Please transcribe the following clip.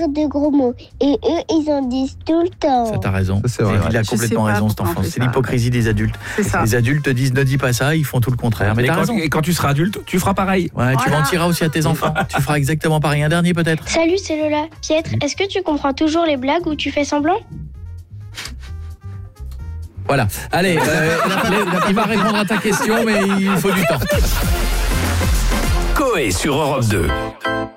dire de gros mots. Et eux, ils en disent tout le temps. Ça, t'as raison. Ça, c'est vrai. Il a Je complètement sais pas raison, cet pourquoi on enfant. fait C'est ça. l'hypocrisie des adultes. C'est ça. Les adultes te disent ne dis pas ça, ils font tout le contraire. Mais Et t'as quand, raison. et quand tu seras adulte, tu feras pareil. Ouais, tu Voilà. mentiras aussi à tes enfants. Tu feras exactement pareil. Un dernier peut-être. Salut, c'est Lola. Pietre, est-ce que tu comprends toujours les blagues ou tu fais semblant? Voilà. Allez, il va répondre à ta question, mais il faut du temps. Coé sur Europe 2.